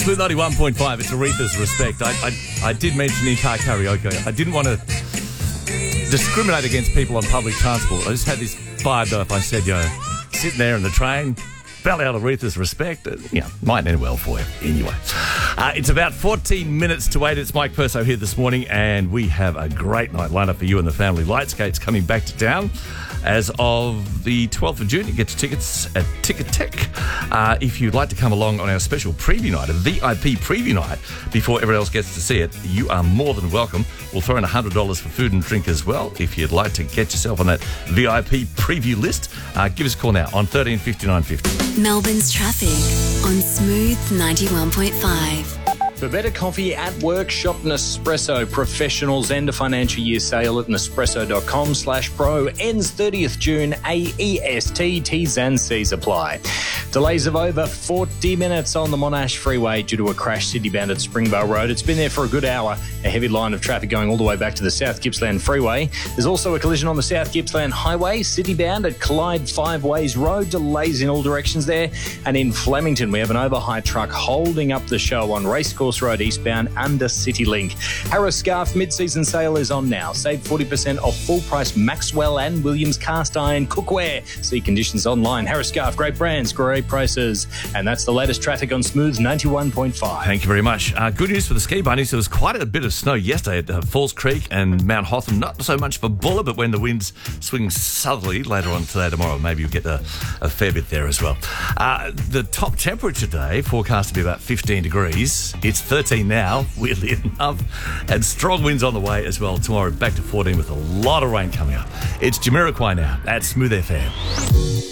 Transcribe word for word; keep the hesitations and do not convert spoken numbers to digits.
Smooth ninety-one point five, it's Aretha's Respect. I, I, I did mention in-car karaoke. I didn't want to discriminate against people on public transport. I just had this vibe though if I said, you know, sitting there in the train, bell out Aretha's Respect, uh, you know, might end well for you. Anyway, uh, it's about fourteen minutes to eight. It's Mike Perso here this morning, and we have a great night lined up for you and the family. Lightscape's coming back to town as of the twelfth of June. You get your tickets at Ticketek. Uh, if you'd like to come along on our special preview night, a V I P preview night, before everyone else gets to see it, you are more than welcome. We'll throw in one hundred dollars for food and drink as well. If you'd like to get yourself on that V I P preview list, uh, give us a call now on thirteen fifty-nine fifty. Melbourne's traffic on Smooth ninety-one point five. For better coffee at work, shop Nespresso. Professionals end a financial year sale at Nespresso.com slash pro. Ends thirtieth June. A E S T. T's and C's apply. Delays of over forty minutes on the Monash Freeway due to a crash city-bound at Springvale Road. It's been there for a good hour. A heavy line of traffic going all the way back to the South Gippsland Freeway. There's also a collision on the South Gippsland Highway, city-bound at Clyde Five Ways Road. Delays in all directions there. And in Flemington, we have an overhigh truck holding up the show on Racecourse Road eastbound under CityLink. Harris Scarf mid-season sale is on now. Save forty percent off full-price Maxwell and Williams cast iron cookware. See conditions online. Harris Scarf, great brands, great prices. And that's the latest traffic on Smooth ninety-one point five. Thank you very much. Uh, good news for the ski bunnies. There was quite a bit of snow yesterday at uh, Falls Creek and Mount Hotham. Not so much for Buller, but when the winds swing southerly later on today, tomorrow, maybe you'll get a, a fair bit there as well. Uh, the top temperature today forecast to be about fifteen degrees. It's thirteen now, weirdly enough, and strong winds on the way as well tomorrow. Back to fourteen with a lot of rain coming up. It's Jamiroquai now at Smooth F M.